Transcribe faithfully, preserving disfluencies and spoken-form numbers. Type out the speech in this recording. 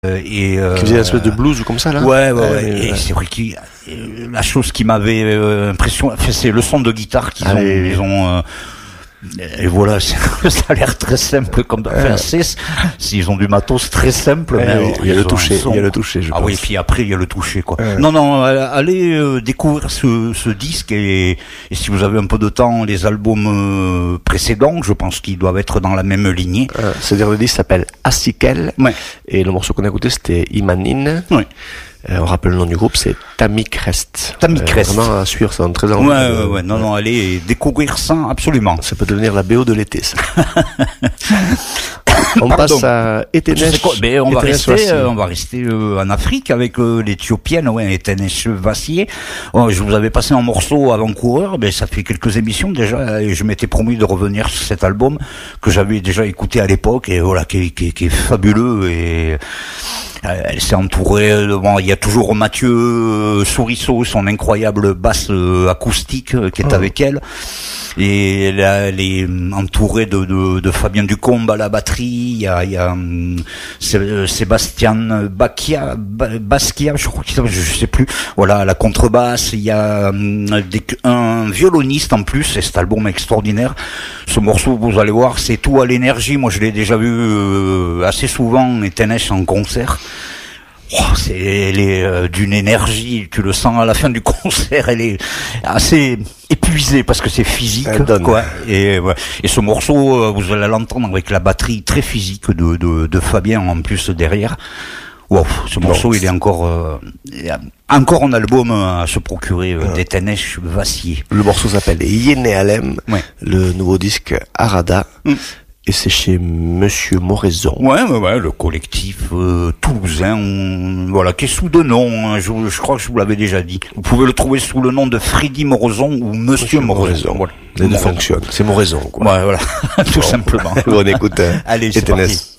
Et euh, qui faisait une espèce de blues ou comme ça là. Ouais, ouais, ouais. ouais et ouais. c'est vrai que la chose qui m'avait euh, impressionné, c'est le son de guitare qu'ils ah, ont. Oui. Ils ont euh, et voilà, ça a l'air très simple comme enfin, c'est s'ils ont du matos très simple. Ouais, mais oui, il y a le toucher, il y a le toucher. Je ah pense. oui, puis après il y a le toucher quoi. Ouais. Non, non, allez euh, découvrir ce, ce disque et, et si vous avez un peu de temps, les albums euh, précédents, je pense qu'ils doivent être dans la même lignée. Euh, C'est-à-dire le disque s'appelle Asikel. Ouais. Et le morceau qu'on a écouté c'était Imanin. Oui. Euh, on rappelle le nom du groupe, c'est Tamicrest. Tamicrest. Euh, vraiment à suivre, ça donne très envie. Ouais, ouais, ouais, non, ouais. non, allez découvrir ça, absolument. Ça peut devenir la B O de l'été, ça. On Pardon. passe à Etenesh. Mais on, va rester, euh, on va rester euh, en Afrique avec euh, l'Éthiopienne, ouais, Etenesh Vassier. Oh, je vous avais passé un morceau avant-coureur, mais ça fait quelques émissions déjà, et je m'étais promis de revenir sur cet album que j'avais déjà écouté à l'époque, et voilà, qui, qui, qui est fabuleux, et elle s'est entourée, bon, il y a toujours Mathieu euh, Sourisseau, son incroyable basse euh, acoustique euh, qui est oh. avec elle. Et elle, elle est entourée de, de, de Fabien Ducombe à la batterie, il y a, il y a um, Sébastien Basquiat, Basquiat, je crois qu'il je sais plus, voilà, à la contrebasse, il y a um, des, un violoniste en plus, et cet album est extraordinaire. Ce morceau, vous allez voir, c'est tout à l'énergie, moi je l'ai déjà vu euh, assez souvent, Etenesh en concert. Oh, c'est, elle est euh, d'une énergie, tu le sens à la fin du concert, elle est assez épuisée parce que c'est physique, quoi. Et, ouais. Et ce morceau, euh, vous allez l'entendre avec la batterie très physique de, de, de Fabien en plus derrière. Wow, ce morceau, bon, il est encore, euh, il y a encore un album à se procurer euh, d'Etenesh Vassier. Le morceau s'appelle Yene Alem, ouais. Le nouveau disque Arada. Mm. Et c'est chez Monsieur Moraison. Ouais, ouais, ouais, le collectif euh, toulousain, on, voilà, qui est sous deux noms, hein, je, je crois que je vous l'avais déjà dit. Vous pouvez le trouver sous le nom de Freddy Moraison ou Monsieur, Monsieur Moraison. Voilà. Les deux fonctionnent, c'est Moraison, quoi. Ouais, voilà, tout bon. simplement. On écoute, euh, allez, c'est parti.